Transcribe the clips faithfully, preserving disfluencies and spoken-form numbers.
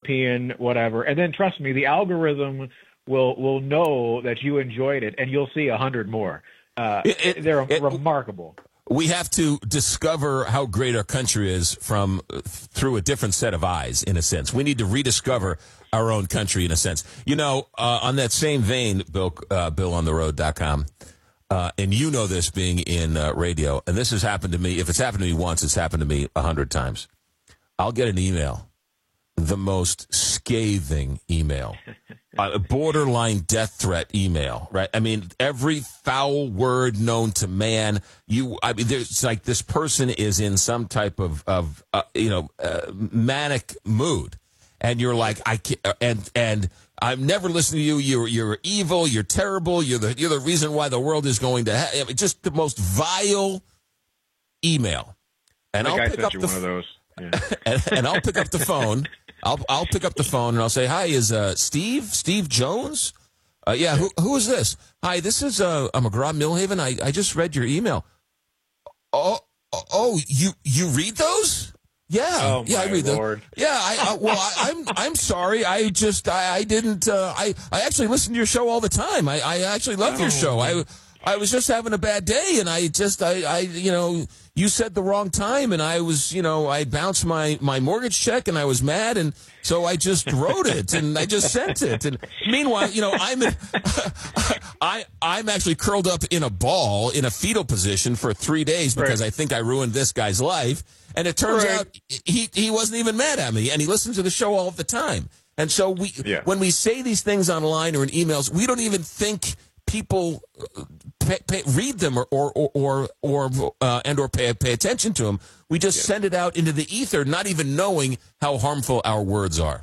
European, whatever. And then trust me, the algorithm will will know that you enjoyed it, and you'll see a hundred more. Uh, it, it, they're it, remarkable. We have to discover how great our country is from through a different set of eyes, in a sense. We need to rediscover our own country, in a sense. You know, uh, on that same vein, Bill, uh, Bill on the road dot com, uh, and you know this being in uh, radio, and this has happened to me. If it's happened to me once, it's happened to me a hundred times. I'll get an email, the most scathing email, a borderline death threat email, right? I mean, every foul word known to man. You, I mean, there's like this person is in some type of, of uh, you know, uh, manic mood, and you're like, I can't, and and I'm never listening to you. You're you're evil. You're terrible. You're the you're the reason why the world is going to hell. I mean, just the most vile email. And I I'll think pick I up sent the you one of those. Yeah. and, and I'll pick up the phone. I'll I'll pick up the phone and I'll say, "Hi, is uh, Steve Steve Jones? Uh, yeah, who who is this? Hi, this is uh, McGraw Millhaven. I, I just read your email. Oh oh, oh you you read those? Yeah, oh, yeah, I read Lord. those. Yeah, I, I well, I, I'm I'm sorry. I just I, I didn't. Uh, I I actually listen to your show all the time. I, I actually love oh. your show. I I was just having a bad day, and I just I I you know." You said the wrong time, and I was, you know, I bounced my, my mortgage check, and I was mad, and so I just wrote it, and I just sent it. And meanwhile, you know, I'm in, I I'm actually curled up in a ball in a fetal position for three days because right. I think I ruined this guy's life. And it turns right. out he he wasn't even mad at me, and he listens to the show all the time. And so we yeah. when we say these things online or in emails, we don't even think people pay, pay, read them or or or, or uh, and or pay pay attention to them. We just yeah. send it out into the ether, not even knowing how harmful our words are.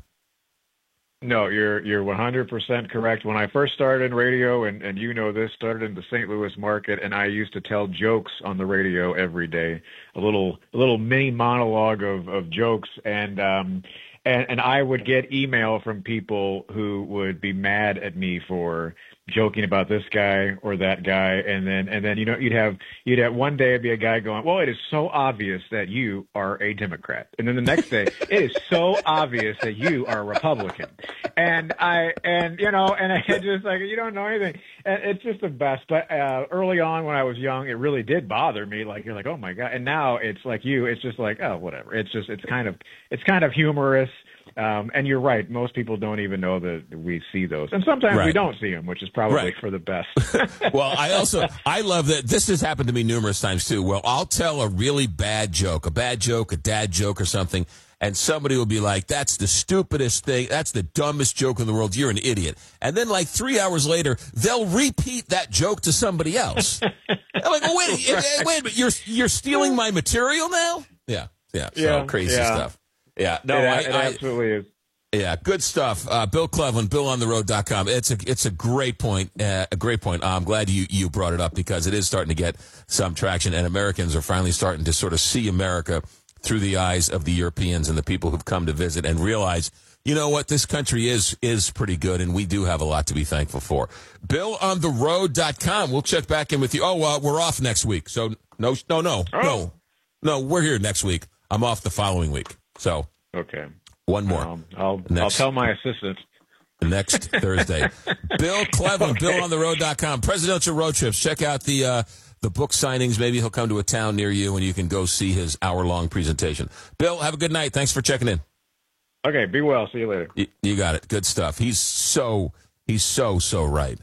No, you're you're one hundred percent correct. When I first started in radio, and, and you know this, started in the Saint Louis market, and I used to tell jokes on the radio every day, a little a little mini monologue of, of jokes, and um and and I would get email from people who would be mad at me for joking about this guy or that guy, and then and then you know you'd have you'd have one day it'd be a guy going, well, it is so obvious that you are a Democrat, and then the next day it is so obvious that you are a Republican, and I and you know and I just like you don't know anything, and it's just the best. But uh, early on when I was young, it really did bother me. Like you're like, oh my god, and now it's like you, it's just like, oh whatever. It's just it's kind of it's kind of humorous. Um, and you're right. Most people don't even know that we see those. And sometimes right. we don't see them, which is probably right. for the best. Well, I also, I love that this has happened to me numerous times too. Well, I'll tell a really bad joke, a bad joke, a dad joke or something, and somebody will be like, that's the stupidest thing. That's the dumbest joke in the world. You're an idiot. And then like three hours later, they'll repeat that joke to somebody else. I'm like, oh, wait, wait, wait a minute. You're, you're stealing my material now? Yeah. Yeah. So yeah, crazy yeah. stuff. Yeah, no, it, I, it I absolutely is. Yeah, good stuff. Uh, Bill Cleveland, Bill on the road dot com. It's a it's a great point. Uh, a great point. I'm glad you you brought it up because it is starting to get some traction, and Americans are finally starting to sort of see America through the eyes of the Europeans and the people who've come to visit, and realize, you know what, this country is is pretty good, and we do have a lot to be thankful for. Bill on the road dot com. We'll check back in with you. Oh, uh, we're off next week, so no, no, no, oh. no, no. We're here next week. I'm off the following week. So okay, one more. Um, I'll next, I'll tell my assistant next Thursday. Bill Cleveland, okay. Bill on the road dot com. Presidential road trips. Check out the uh, the book signings. Maybe he'll come to a town near you, and you can go see his hour long presentation. Bill, have a good night. Thanks for checking in. Okay, be well. See you later. You, you got it. Good stuff. He's so he's so so right.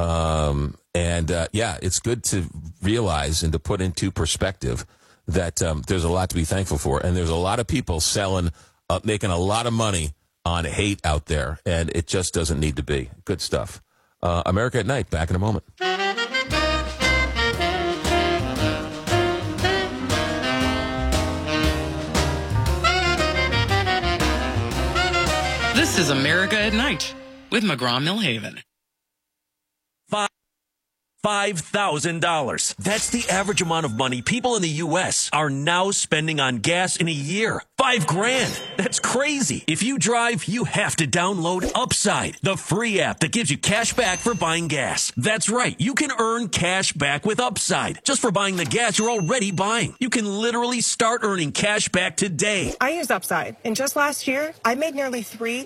Um, and uh, yeah, it's good to realize and to put into perspective that um, there's a lot to be thankful for, and there's a lot of people selling, uh, making a lot of money on hate out there, and it just doesn't need to be. Good stuff. Uh, America at Night, back in a moment. This is America at Night with McGraw Millhaven. five thousand dollars. That's the average amount of money people in the U S are now spending on gas in a year. Five grand. That's crazy. If you drive, you have to download Upside, the free app that gives you cash back for buying gas. That's right. You can earn cash back with Upside just for buying the gas you're already buying. You can literally start earning cash back today. I use Upside, and just last year, I made nearly three